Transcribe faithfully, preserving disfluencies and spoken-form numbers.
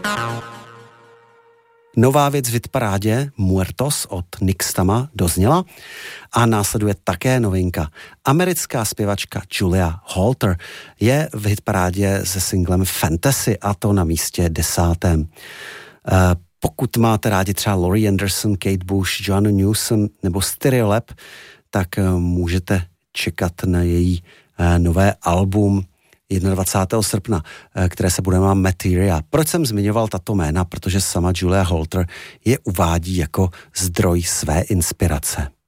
Nová věc v hitparádě Muertos od Nixtama dozněla a následuje také novinka. Americká zpěvačka Julia Holter je v hitparádě se singlem Fantasy a to na místě desátém. Pokud máte rádi třeba Laurie Anderson, Kate Bush, Joanna Newsom nebo Stereolab, tak můžete čekat na její nové album dvacátého prvního srpna, které se bude jmenovat Materia. Proč jsem zmiňoval tato jména? Protože sama Julia Holter je uvádí jako zdroj své inspirace.